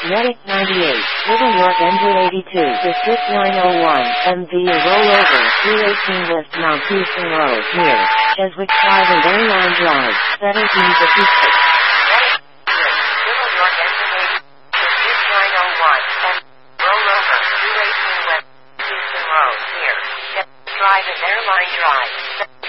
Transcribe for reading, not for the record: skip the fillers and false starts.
Medic 98, Little York Engine 82, District 901, MV a rollover, 318 West Mount Houston Road, near Cheswick Drive and Airline Drive, 1756. Little York Engine 82, District 901, rollover, 218 West Houston Road, near Cheswick Drive and Airline Drive.